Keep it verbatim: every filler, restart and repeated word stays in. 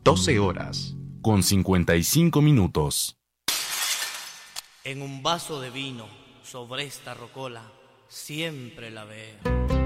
doce horas. Con cincuenta y cinco minutos. En un vaso de vino, sobre esta rocola, siempre la veo.